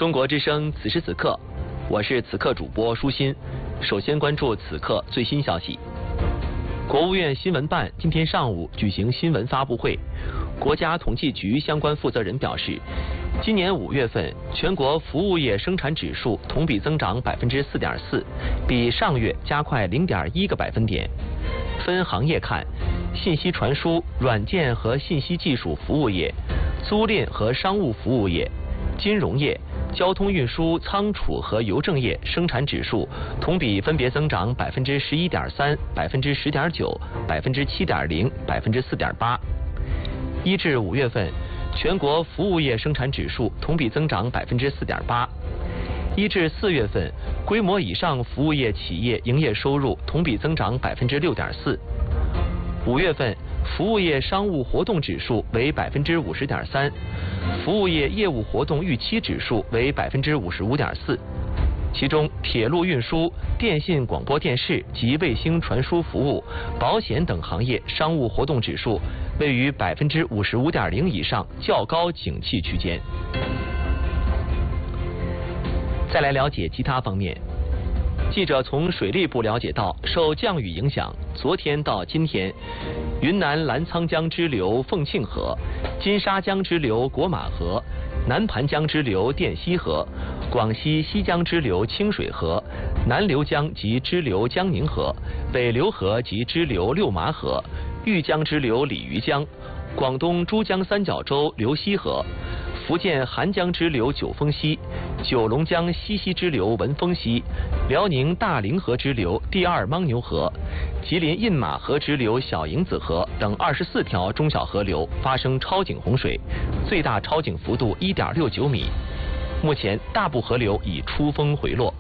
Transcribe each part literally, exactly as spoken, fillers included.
中国之声此时此刻，我是此刻主播舒心。首先关注此刻最新消息。国务院新闻办今天上午举行新闻发布会，国家统计局相关负责人表示，今年五月份全国服务业生产指数同比增长百分之四点四，比上月加快零点一个百分点。分行业看，信息传输、软件和信息技术服务业、租赁和商务服务业、金融业、交通运输、仓储和邮政业生产指数同比分别增长百分之十一点三、百分之十点九、百分之七点零、百分之四点八。一至五月份，全国服务业生产指数同比增长百分之四点八。一至四月份，规模以上服务业企业营业收入同比增长百分之六点四。五月份，服务业商务活动指数为百分之五十点三，服务业业务活动预期指数为百分之五十五点四。其中，铁路运输、电信广播电视及卫星传输服务、保险等行业商务活动指数位于百分之五十五点零以上，较高景气区间。再来了解其他方面。记者从水利部了解到，受降雨影响，昨天到今天，云南澜沧江支流凤庆河、金沙江支流果马河、南盘江支流滇西河、广西西江支流清水河、南流江及支流江宁河、北流河及支流六麻河、豫江支流鲤鱼江、广东珠江三角洲流西河、福建韩江支流九峰溪、九龙江西溪支流文峰溪、辽宁大凌河支流第二牦牛河、吉林印马河支流小营子河等二十四条中小河流发生超警洪水，最大超警幅度一点六九米。目前大部河流已出峰回落。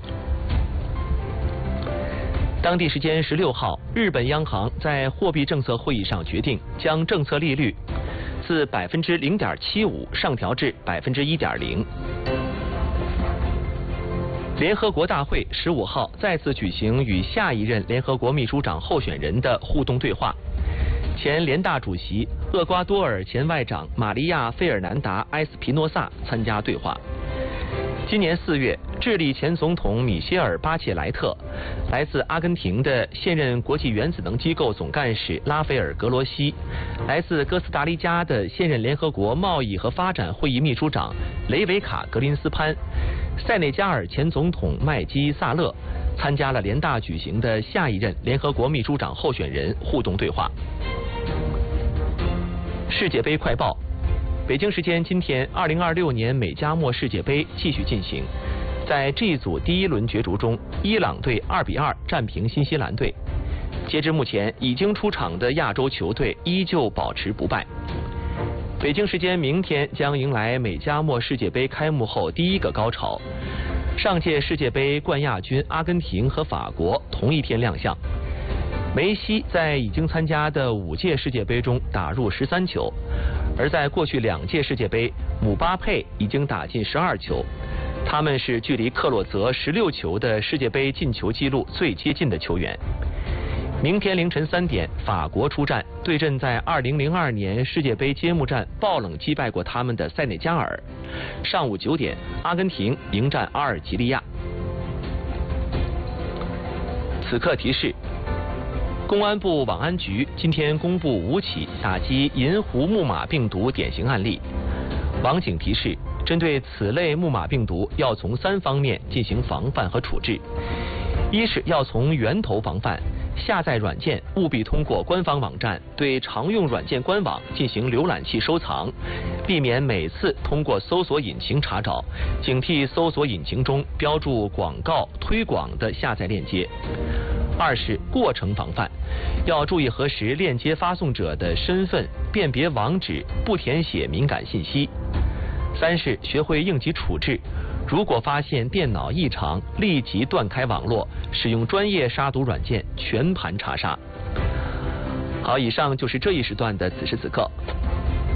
当地时间十六号，日本央行在货币政策会议上决定将政策利率自百分之零点七五上调至百分之一点零。联合国大会十五号再次举行与下一任联合国秘书长候选人的互动对话。前联大主席厄瓜多尔前外长玛利亚·费尔南达·埃斯皮诺萨参加对话。今年四月，智利前总统米歇尔·巴切莱特、来自阿根廷的现任国际原子能机构总干事拉斐尔·格罗西、来自哥斯达黎加的现任联合国贸易和发展会议秘书长雷维卡·格林斯潘、塞内加尔前总统麦基萨勒参加了联大举行的下一任联合国秘书长候选人互动对话。世界杯快报。北京时间今天，二零二六年美加墨世界杯继续进行。在 G 组第一轮角逐中，伊朗队二比二战平新西兰队。截至目前，已经出场的亚洲球队依旧保持不败。北京时间明天将迎来美加墨世界杯开幕后第一个高潮。上届世界杯冠亚军阿根廷和法国同一天亮相。梅西在已经参加的五届世界杯中打入十三球，而在过去两届世界杯，姆巴佩已经打进十二球，他们是距离克洛泽十六球的世界杯进球纪录最接近的球员。明天凌晨三点，法国出战，对阵在二零零二年世界杯揭幕战爆冷击败过他们的塞内加尔。上午九点，阿根廷迎战阿尔及利亚。此刻提示。公安部网安局今天公布五起打击银狐木马病毒典型案例。网警提示，针对此类木马病毒，要从三方面进行防范和处置。一是要从源头防范，下载软件务必通过官方网站对常用软件官网进行浏览器收藏，避免每次通过搜索引擎查找，警惕搜索引擎中标注广告、推广的下载链接。二是过程防范，要注意核实链接发送者的身份，辨别网址，不填写敏感信息。三是学会应急处置，如果发现电脑异常，立即断开网络，使用专业杀毒软件全盘查杀。好，以上就是这一时段的此时此刻。